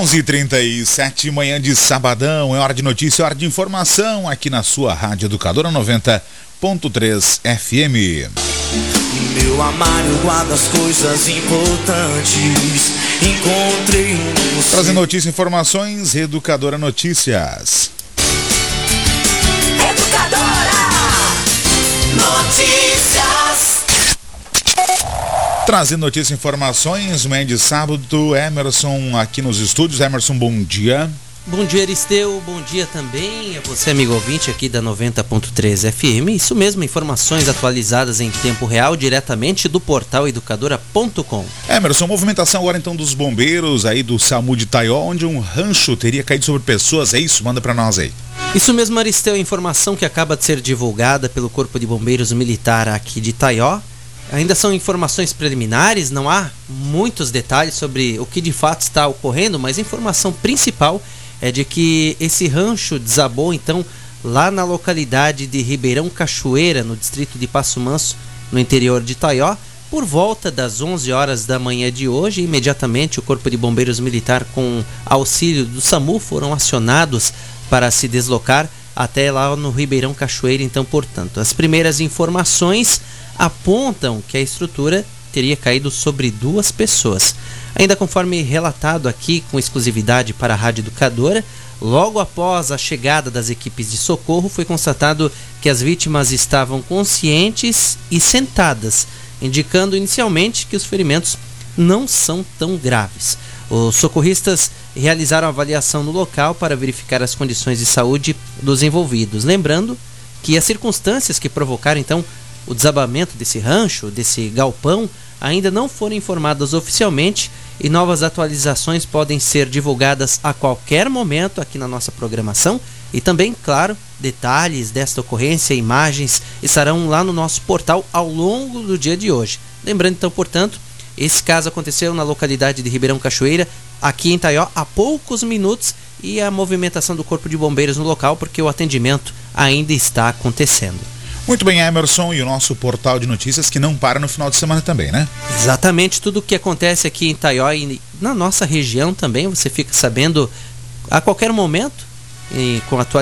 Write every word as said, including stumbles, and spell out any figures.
onze e trinta e sete, manhã de sabadão, é hora de notícia, é hora de informação aqui na sua Rádio Educadora noventa ponto três F M. Meu armário guarda as coisas importantes. Encontrei um... Trazendo notícias e informações, Educadora Notícias. Educadora Notícias. Trazendo notícias e informações, manhã de sábado, Emerson aqui nos estúdios. Emerson, bom dia. Bom dia, Aristeu, bom dia também a você, amigo ouvinte aqui da noventa ponto três F M. Isso mesmo, informações atualizadas em tempo real, diretamente do portal educadora ponto com. Emerson, movimentação agora então dos bombeiros aí do SAMU de Itaió, onde um rancho teria caído sobre pessoas, é isso? Manda pra nós aí. Isso mesmo, Aristeu, a informação que acaba de ser divulgada pelo Corpo de Bombeiros Militar aqui de Itaió. Ainda são informações preliminares, não há muitos detalhes sobre o que de fato está ocorrendo, mas a informação principal é de que esse rancho desabou então lá na localidade de Ribeirão Cachoeira, no distrito de Passo Manso, no interior de Itaió, por volta das onze horas da manhã de hoje. Imediatamente o Corpo de Bombeiros Militar, com auxílio do SAMU, foram acionados para se deslocar até lá no Ribeirão Cachoeira. Então, portanto, as primeiras informações apontam que a estrutura teria caído sobre duas pessoas. Ainda conforme relatado aqui com exclusividade para a Rádio Educadora, logo após a chegada das equipes de socorro, foi constatado que as vítimas estavam conscientes e sentadas, indicando inicialmente que os ferimentos não são tão graves. Os socorristas realizaram a avaliação no local para verificar as condições de saúde dos envolvidos. Lembrando que as circunstâncias que provocaram então o desabamento desse rancho, desse galpão, ainda não foram informadas oficialmente e novas atualizações podem ser divulgadas a qualquer momento aqui na nossa programação. E também, claro, detalhes desta ocorrência, imagens, estarão lá no nosso portal ao longo do dia de hoje. Lembrando então, portanto, esse caso aconteceu na localidade de Ribeirão Cachoeira, aqui em Itaió, há poucos minutos, e a movimentação do Corpo de Bombeiros no local, porque o atendimento ainda está acontecendo. Muito bem, Emerson, e o nosso portal de notícias que não para no final de semana também, né? Exatamente, tudo o que acontece aqui em Itaió e na nossa região também, você fica sabendo a qualquer momento, e com a atualização